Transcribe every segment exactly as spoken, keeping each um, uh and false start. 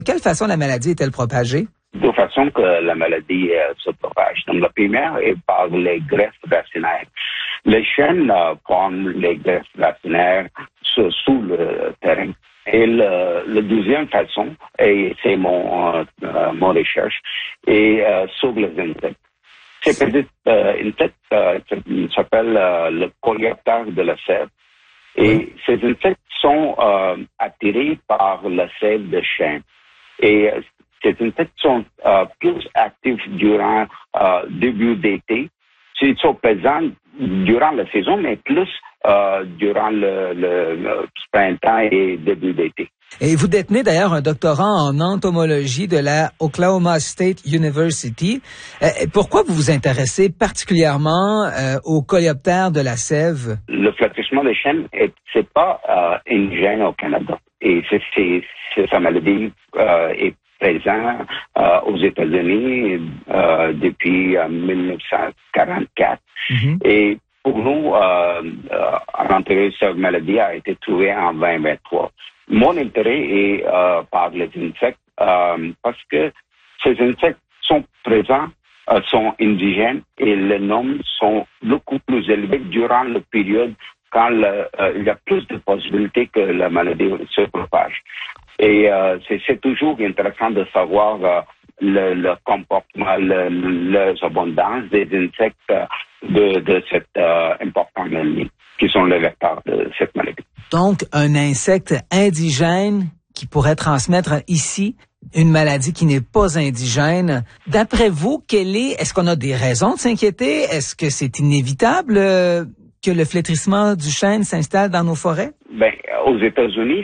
De quelle façon la maladie est-elle propagée? De façon que la maladie euh, se propage. Donc, la première est par les greffes racinaires. Les chênes euh, forment les greffes racinaires sous, sous le terrain. Et le, le deuxième façon, et c'est mon, euh, mon recherche, est euh, sur les insectes. Ces petits euh, insectes euh, s'appellent euh, le coléoptère de la sève. Et ces insectes sont euh, attirés par la sève de chêne. Et euh, ces insectes sont euh, plus actifs durant euh, début d'été. Ils sont présents durant la saison, mais plus euh, durant le, le, le printemps et début d'été. Et vous détenez d'ailleurs un doctorat en entomologie de la Oklahoma State University. Euh, pourquoi vous vous intéressez particulièrement euh, aux coléoptères de la sève? Le flétrissement des chênes, c'est pas euh, indigène au Canada. Et c'est, c'est, c'est sa maladie euh, est présent euh, aux États-Unis euh, depuis euh, dix-neuf cent quarante-quatre. Mm-hmm. Et pour nous, euh, euh, en antérieur, cette maladie a été trouvée en vingt vingt-trois. Mon intérêt est euh, par les insectes euh, parce que ces insectes sont présents, euh, sont indigènes et les nombres sont beaucoup plus élevés durant la période quand le, euh, il y a plus de possibilités que la maladie se propage. Et euh, c'est, c'est toujours intéressant de savoir euh, le, le comportement, le, les abondances des insectes euh, de, de cette euh, importante maladie, qui sont les vecteurs de cette maladie. Donc, un insecte indigène qui pourrait transmettre ici une maladie qui n'est pas indigène. D'après vous, quelle est, est-ce qu'on a des raisons de s'inquiéter? Est-ce que c'est inévitable euh, que le flétrissement du chêne s'installe dans nos forêts? Ben, aux États-Unis,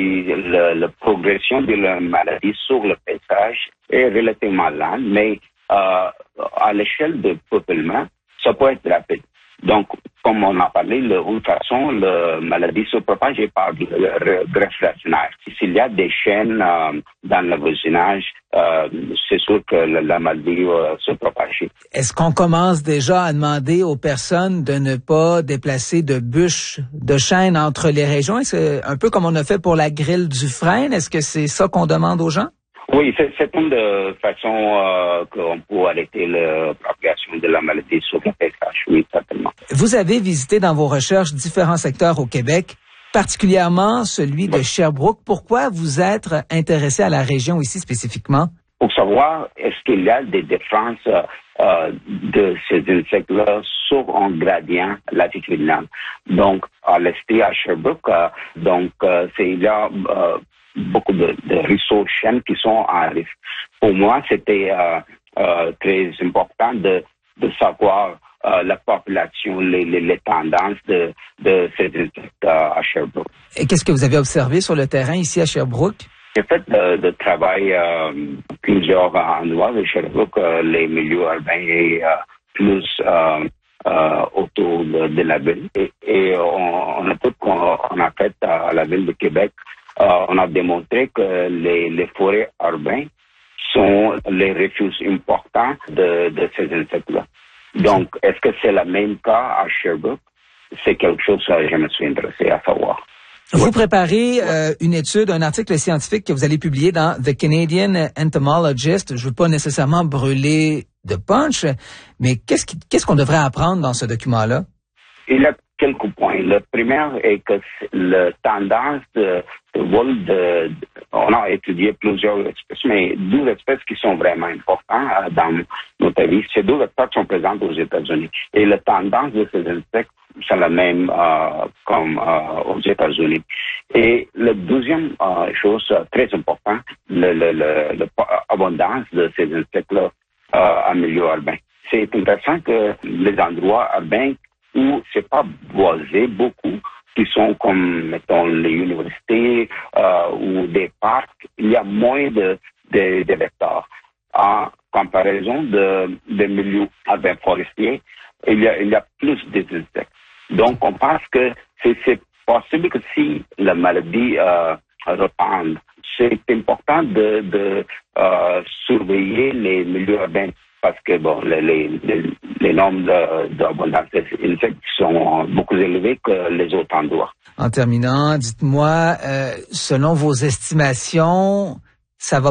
la, la progression de la maladie sur le paysage est relativement lente, mais euh, à l'échelle de peuplement, ça peut être rapide. Donc, comme on a parlé, de toute façon, la maladie se propage par le greffe racinaire. S'il y a des chênes euh, dans le voisinage, euh, c'est sûr que la, la maladie va se propager. Est-ce qu'on commence déjà à demander aux personnes de ne pas déplacer de bûches de chêne entre les régions? Est-ce que, un peu comme on a fait pour la grille du frêne, est-ce que c'est ça qu'on demande aux gens? Oui, c'est, c'est une de façon euh, qu'on peut arrêter la propagation de la maladie sur le paysage, oui, certainement. Vous avez visité dans vos recherches différents secteurs au Québec, particulièrement celui de Sherbrooke. Pourquoi vous êtes intéressé à la région ici spécifiquement? Pour savoir, est-ce qu'il y a des différences euh, de ces insectes-là sur un gradient latitudinal. Donc, à l'est, à Sherbrooke, euh, donc, euh, c'est, il y a euh, beaucoup de, de ressources chênes qui sont en risque. Pour moi, c'était euh, euh, très important de, de savoir euh, la population, les, les, les tendances de, de ces insectes euh, à Sherbrooke. Et qu'est-ce que vous avez observé sur le terrain ici à Sherbrooke? J'ai fait de, de travail euh, plusieurs endroits de Sherbrooke, euh, les milieux urbains et euh, plus euh, euh, autour de, de la ville. Et, et on, on a tout qu'on on a fait à la ville de Québec. Euh, on a démontré que les, les forêts urbaines sont les refuges importants de, de ces insectes-là. Donc, est-ce que c'est le même cas à Sherbrooke? C'est quelque chose que je me suis intéressé à savoir. Vous préparez euh, une étude, un article scientifique que vous allez publier dans The Canadian Entomologist. Je veux pas nécessairement brûler de punch, mais qu'est-ce, qui, qu'est-ce qu'on devrait apprendre dans ce document-là? Il y a quelques points. Le premier est que la tendance de, de vol de, de... On a étudié plusieurs espèces, mais deux espèces qui sont vraiment importantes dans notre vie. Ces deux espèces sont présentes aux États-Unis. Et la tendance de ces insectes, c'est la même euh, comme euh, aux États-Unis. Et la deuxième euh, chose très importante, l'abondance de ces insectes-là euh, en milieu urbain. C'est intéressant que les endroits urbains où c'est pas boisé beaucoup, qui sont comme, mettons, les universités euh, ou des parcs, il y a moins de, de, de vecteurs. En comparaison de, de milieux urbains forestiers, il y a, il y a plus d'insectes. Donc, on pense que c'est, c'est possible que si la maladie euh, reprend, c'est important de, de euh, surveiller les milieux urbains parce que bon, les, les, les, les nombres d'abondance d'insectes sont beaucoup élevés que les autres endroits. En terminant, dites-moi, euh, selon vos estimations, ça va